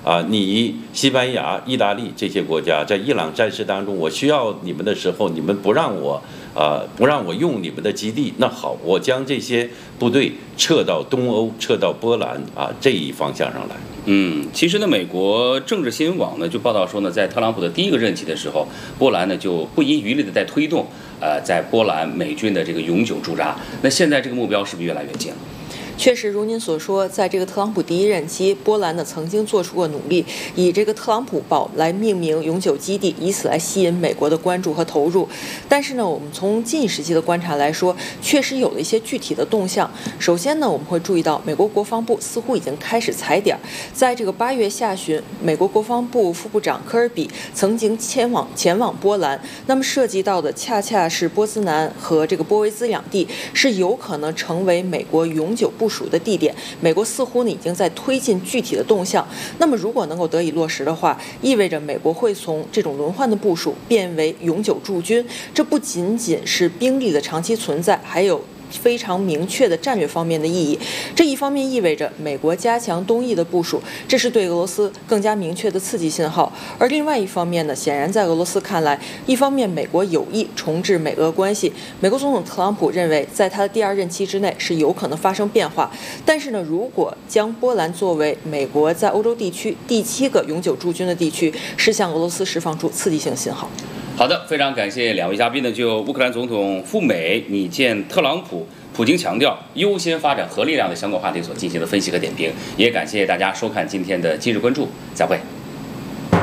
你西班牙、意大利这些国家在伊朗战事当中，我需要你们的时候，你们不让我用你们的基地，那好，我将这些部队撤到东欧、撤到波兰这一方向上来。 其实呢，美国政治新闻网呢就报道说呢，在特朗普的第一个任期的时候，波兰呢就不遗余力的在推动在波兰美军的这个永久驻扎。那现在这个目标是不是越来越近了？ 确实，如您所说，在这个特朗普第一任期，波兰呢曾经做出过努力，以这个特朗普堡来命名永久基地，以此来吸引美国的关注和投入。但是呢，我们从近时期的观察来说，确实有了一些具体的动向。首先呢，我们会注意到美国国防部似乎已经开始踩点，在这个8月下旬，美国国防部副部长科尔比曾经前往波兰，那么涉及到的恰恰是波兹南和这个波维兹两地，是有可能成为美国永久部署的地点。美国似乎呢已经在推进具体的动向。那么如果能够得以落实的话，意味着美国会从这种轮换的部署变为永久驻军。这不仅仅是兵力的长期存在，还有非常明确的战略方面的意义。这一方面意味着美国加强东翼的部署，这是对俄罗斯更加明确的刺激信号。而另外一方面呢，显然在俄罗斯看来，一方面美国有意重置美俄关系，美国总统特朗普认为在他的第二任期之内是有可能发生变化。但是呢，如果将波兰作为美国在欧洲地区第7个永久驻军的地区，是向俄罗斯释放出刺激性信号。 好的，非常感谢两位嘉宾呢，就乌克兰总统赴美拟见特朗普，普京强调优先发展核力量的相关话题所进行的分析和点评，也感谢大家收看今天的今日关注，再会。